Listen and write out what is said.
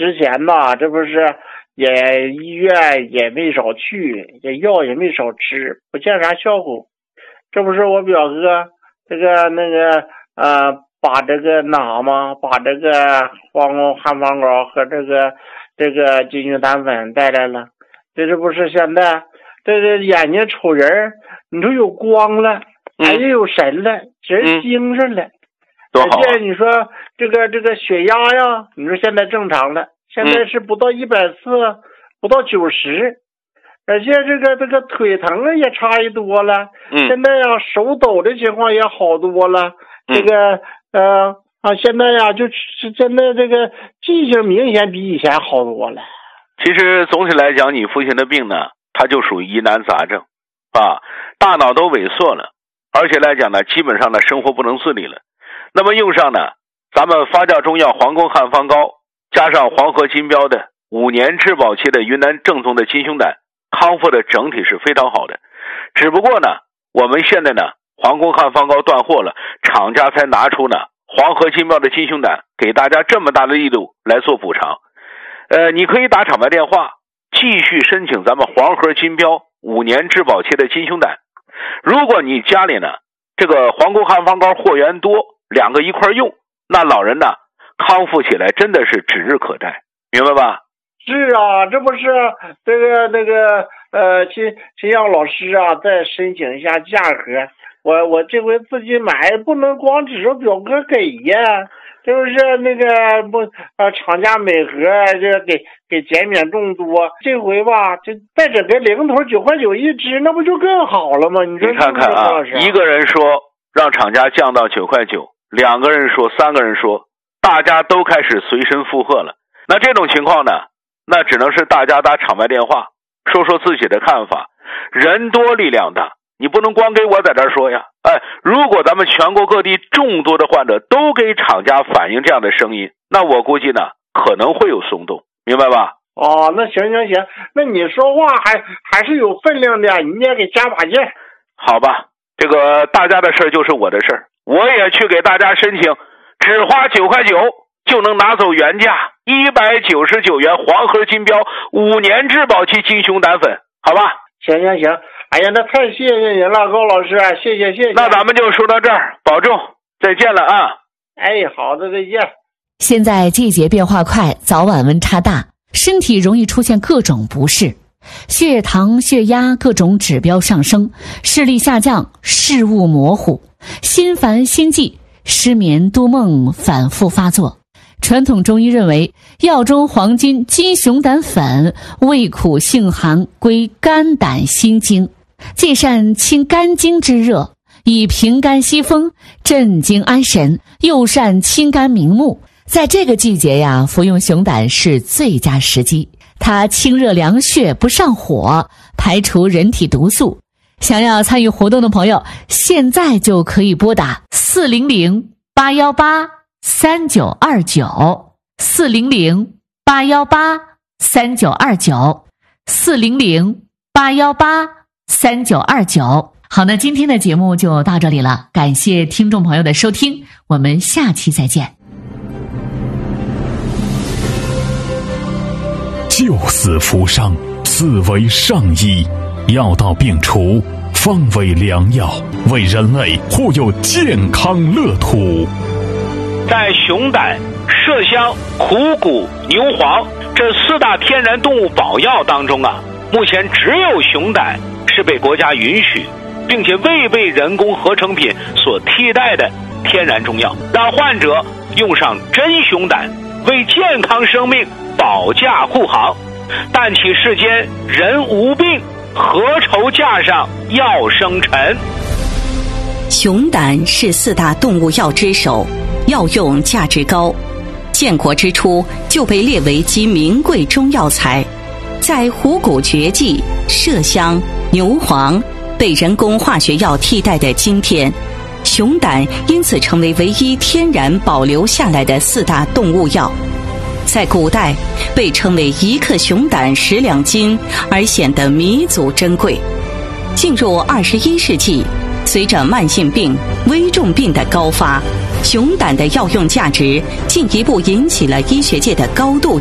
之前吧，这不是也医院也没少去，这药也没少吃，不见啥效果。这不是我表哥把这个把这个汉方膏和这个金雄胆粉带来了，这不是现在这眼睛瞅人，你说有光了，还有神了，人精神了。而且你说这个血压呀，你说现在正常了，现在是不到140，不到90，而且这个腿疼也差异多了。现在呀手抖的情况也好多了。现在呀就是真的这个记性明显比以前好多了。 其实总体来讲，你父亲的病呢，它就属于疑难杂症啊，大脑都萎缩了，而且来讲呢，基本上呢生活不能自理了。那么用上呢咱们发酵中药皇宫汉方膏，加上黄河金标的5年质保期的云南正宗的金雄胆，康复的整体是非常好的。只不过呢我们现在呢皇宫汉方膏断货了，厂家才拿出呢黄河金标的金雄胆给大家这么大的力度来做补偿。你可以打厂外电话继续申请咱们黄河金标5年质保期的金雄胆。如果你家里呢这个皇宫汉方膏货源多，2个一块用，那老人呢康复起来真的是指日可待，明白吧？ 是啊，这不是秦阳老师啊，再申请一下价格。我这回自己买，不能光指着表哥给呀，就是厂家每盒这给减免众多。这回吧，就再整个零头9块9一支，那不就更好了吗？你说你看看啊，一个人说让厂家降到9块9。2个人说，3个人说，大家都开始随身附和了。那这种情况呢，那只能是大家打场外电话，说说自己的看法。人多力量大，你不能光给我在这说呀。如果咱们全国各地众多的患者都给厂家反映这样的声音，那我估计呢可能会有松动，明白吧？ 哦，那行，那你说话还是有分量的，你也给加把劲。 好吧，这个大家的事就是我的事，我也去给大家申请，只花9块9就能拿走原价199元黄河金标5年质保期金雄胆粉，好吧？ 行，哎呀，那太谢谢您了，高老师，谢谢。 那咱们就说到这儿，保重，再见了啊！ 哎，好的，再见。 现在季节变化快，早晚温差大，身体容易出现各种不适，血糖、血压各种指标上升，视力下降，视物模糊，心烦心悸，失眠多梦反复发作。传统中医认为，药中黄金金雄胆粉味苦性寒，归肝胆心经，既善清肝经之热，以平肝息风，镇惊安神，又善清肝明目。在这个季节呀，服用雄胆是最佳时机，它清热凉血，不上火，排除人体毒素。想要参与活动的朋友，现在就可以拨打400-818-3929，400-818-3929。好，那今天的节目就到这里了，感谢听众朋友的收听，我们下期再见。 救死扶伤，此为上医，药到病除，方为良药，为人类护佑健康乐土。 在熊胆、麝香、虎骨、牛黄这4大天然动物保药当中啊，目前只有熊胆是被国家允许并且未被人工合成品所替代的天然中药，让患者用上真熊胆，为健康生命保驾护航。但起世间人无病，何愁架上药生尘。 熊胆是4大动物药之首，药用价值高，建国之初就被列为极名贵中药材。在虎骨绝技、麝香、牛黄被人工化学药替代的今天，熊胆因此成为唯一天然保留下来的4大动物药。在古代被称为1克熊胆10两金，而显得弥足珍贵。进入21世纪，随着慢性病、危重病的高发，熊胆的药用价值进一步引起了医学界的高度